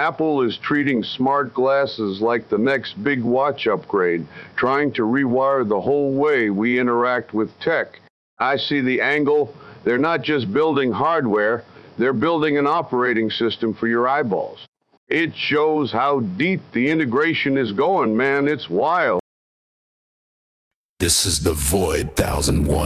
Apple is treating smart glasses like the next big watch upgrade, trying to rewire the whole way we interact with tech. I see the angle. They're not just building hardware, they're building an operating system for your eyeballs. It shows how deep the integration is going, man. It's wild. This is the Void 1001.